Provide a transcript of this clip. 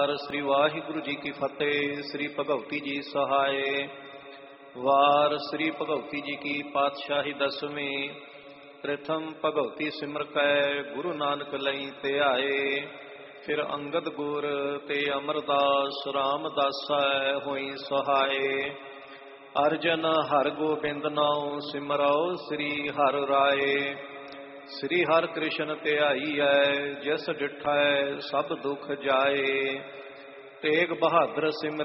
ਓਂਕਾਰ। ਸ੍ਰੀ ਵਾਹਿਗੁਰੂ ਜੀ ਕੀ ਫਤਿਹ। ਸ੍ਰੀ ਭਗਵਤੀ ਜੀ ਸਹਾਏ। ਵਾਰ ਸ੍ਰੀ ਭਗਵਤੀ ਜੀ ਕੀ ਪਾਤਸ਼ਾਹੀ ਦਸਵੀਂ। ਪ੍ਰਥਮ ਭਗਵਤੀ ਸਿਮਰ ਕੈ ਗੁਰੂ ਨਾਨਕ ਲਈ ਧਿਆਏ। ਫਿਰ ਅੰਗਦ ਗੁਰ ਤੇ ਅਮਰਦਾਸ ਰਾਮਦਾਸਾ ਹੋਈ ਸਹਾਏ। ਅਰਜਨ ਹਰ ਗੋਬਿੰਦ ਨਾਉ ਸਿਮਰਉ ਸ੍ਰੀ ਹਰਿ ਰਾਏ। ਸ੍ਰੀ ਹਰਿ ਕ੍ਰਿਸ਼ਨ ਧਿਆਈਐ ਜਿਸ ਡਿਠੈ ਸਭ ਦੁਖ ਜਾਏ। ਤੇਗ ਬਹਾਦਰ ਸਿਮਰ